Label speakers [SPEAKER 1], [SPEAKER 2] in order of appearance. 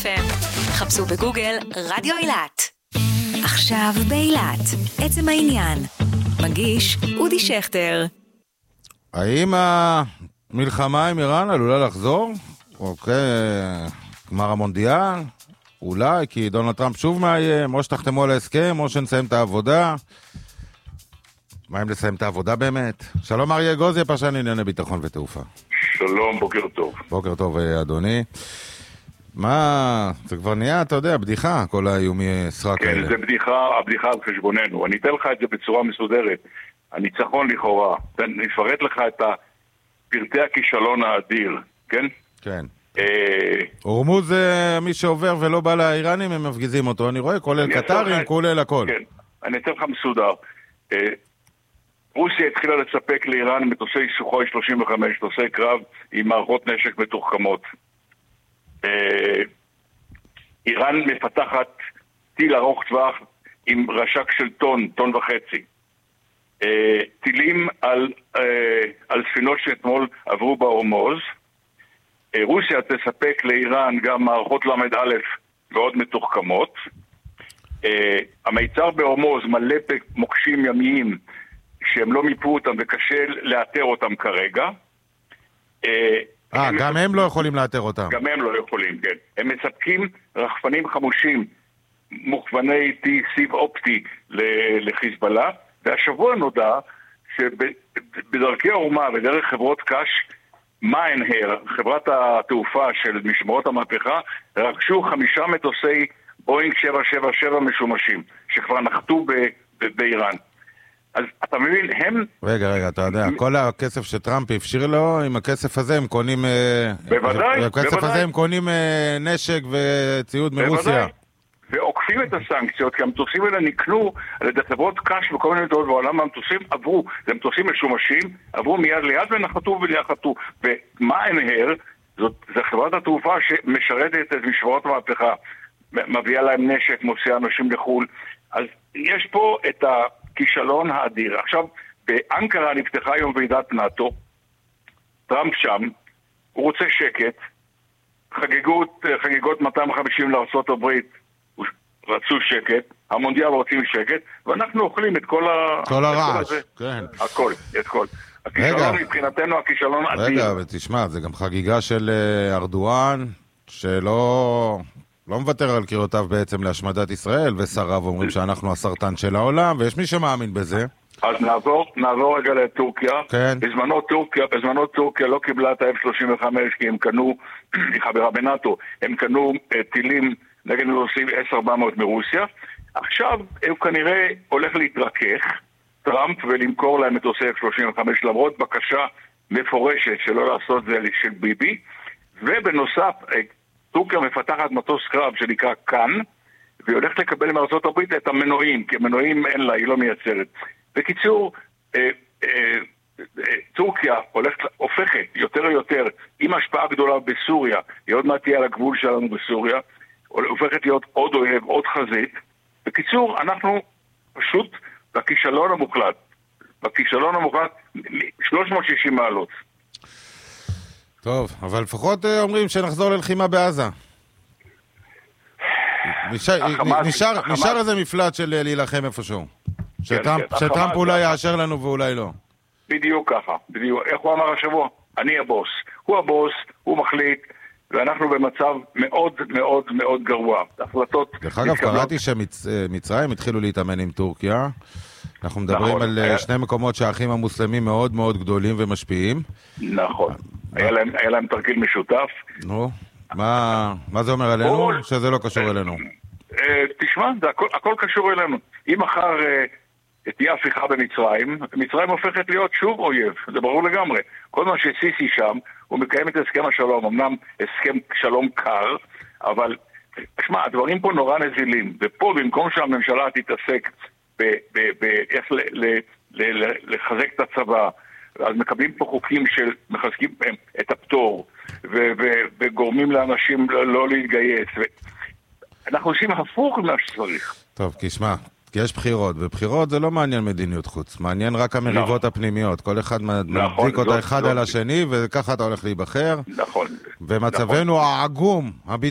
[SPEAKER 1] FM. חפשו בגוגל רדיו אילת. עכשיו באילת. עצם העניין. מגיש אודי שכטר.
[SPEAKER 2] האם המלחמה עם איראן עלולה לחזור? אוקיי, גמר המונדיאל? אולי, כי דונלד טראמפ שוב מאיים, או שתחתמו על ההסכם, או שנסיים את העבודה. מה אם לסיים את העבודה באמת? שלום אריה גוזי, פרשן ענייני ביטחון ותעופה.
[SPEAKER 3] שלום, בוקר טוב.
[SPEAKER 2] בוקר טוב, אדוני. מה, זה כבר נהיה, אתה יודע, בדיחה, כל האיומי סרק האלה.
[SPEAKER 3] כן, זה בדיחה, הבדיחה על חשבוננו. אני אתן לך את זה בצורה מסודרת. הניצחון לכאורה. נפרט לך את פרטי הכישלון האדיר, כן?
[SPEAKER 2] כן. הורמוז זה מי שעובר ולא בא לאיראנים, הם מפגיזים אותו. אני רואה, כולל קטרים, כולל הכל.
[SPEAKER 3] כן, אני אתן לך מסודר. רוסיה התחילה לספק לאיראן מטוסי סוחוי 35, מטוסי קרב עם מערכות נשק מתוחכמות. איראן מפתחת טיל ארוך טווח עם רשק של טון וחצי. טילים על ספינות שאתמול עברו בהורמוז. רוסיה תספק לאיראן גם מערכות למד א' ועוד מתוחכמות. המיצר בהורמוז מלא במוקשים ימיים שהם לא מיפו אותם וקשה לאתר אותם כרגע.
[SPEAKER 2] גם הם לא יכולים לאתר אותם.
[SPEAKER 3] גם הם לא יכולים, כן. הם מספקים רחפנים חמושים מוכווני סיב אופטי לחיזבאללה, והשבוע נודע שבדרכי העורמה ודרך חברות קש, מיינהר, חברת התעופה של משמרות המהפכה, רכשו 5 מטוסי בואינג 777 משומשים, שכבר נחתו באיראן. אז אתה מבין, הם...
[SPEAKER 2] רגע, אתה יודע, כל הכסף שטראמפ אפשיר לו, עם הכסף הזה הם קונים...
[SPEAKER 3] בוודאי,
[SPEAKER 2] הכסף הזה הם קונים נשק וציוד מרוסיה.
[SPEAKER 3] ועוקפים את הסנקציות, כי המטוסים האלה נקנו על ידי חברות קש וכל מיני דעות בעולם, המטוסים עברו, זה מטוסים משומשים, עברו מיד ליד ונחתו ונחתו. ומיינהר, זו חברת התעופה שמשרתת את משמרות המהפכה, מביאה להם נשק, מוציאה אנשים לחול. אז יש פה את הכישלון האדיר. עכשיו, באנקרה נפתחה היום ועידת נאטו, טראמפ שם, הוא רוצה שקט, חגיגות 250 לארצות הברית, רצו שקט, המונדיאל רוצים שקט, ואנחנו אוכלים את כל
[SPEAKER 2] הרעש, כן.
[SPEAKER 3] הכל, את כל. הכישלון מבחינתנו, הכישלון אדיר.
[SPEAKER 2] רגע, ותשמע, זה גם חגיגה של ארדואן, שלא מוותר על קריאותיו בעצם להשמדת ישראל, ושריו אומרים שאנחנו הסרטן של העולם, ויש מי שמאמין בזה.
[SPEAKER 3] אז נעבור רגע לטורקיה.
[SPEAKER 2] כן.
[SPEAKER 3] בזמנו טורקיה לא קיבלה את ה-F-35, כי הם קנו, היא חברה בנאטו, הם קנו טילים נגד מטוסים S-400 מרוסיה. עכשיו הוא כנראה הולך להתרכך, טראמפ, ולמכור להם מטוסי F-35, למרות בקשה מפורשת שלא לעשות זה של ביבי. ובנוסף, טורקיה מפתחת מטוס קרב שנקרא כאן, והיא הולכת לקבל מארצות הברית את המנועים, כי המנועים אין לה, היא לא מייצרת. בקיצור, טורקיה הופכת יותר ויותר, עם השפעה גדולה בסוריה, היא עוד מעט תהיה על הגבול שלנו בסוריה, הופכת להיות עוד אוהב, עוד חזית. בקיצור, אנחנו פשוט בכישלון המוחלט. 360 מעלות.
[SPEAKER 2] טוב, אבל לפחות אומרים שנחזור ללחימה בעזה. נשאר איזה מפלט של להילחם איפשהו. שטראמפ אולי יאשר לנו ואולי לא.
[SPEAKER 3] בדיוק ככה. איך הוא אמר השבוע? אני הבוס. הוא הבוס, הוא מחליט, ואנחנו במצב מאוד מאוד מאוד גרוע. החלטות...
[SPEAKER 2] דרך אגב, קראתי שמצרים התחילו להתאמן עם טורקיה. אנחנו מדברים על שני מקומות שהאחים המוסלמים מאוד מאוד גדולים ומשפיעים.
[SPEAKER 3] נכון. היה להם תרגיל משותף.
[SPEAKER 2] נו, מה זה אומר עלינו? שזה לא קשור אלינו.
[SPEAKER 3] תשמע, הכל קשור אלינו. אם מחר תהיה הפיכה במצרים, מצרים הופכת להיות שוב אויב. זה ברור לגמרי. כל מה שסיסי שם, הוא מקיים את הסכם השלום. אמנם הסכם שלום קר, אבל תשמע, הדברים פה נורא נזילים. ופה, במקום שהממשלה תתעסק באיך לחזק את הצבא, אז מקבלים פה חוקים שמחזקים את הפטור, וגורמים לאנשים לא להתגייס. אנחנו עושים הפוך ממה שצריך.
[SPEAKER 2] טוב, כי שמע, כי יש בחירות, ובחירות זה לא מעניין מדיניות חוץ, מעניין רק המריבות הפנימיות. כל אחד מדליק אותה אחד על השני, וככה אתה הולך להיבחר.
[SPEAKER 3] נכון.
[SPEAKER 2] ומצבנו העגום,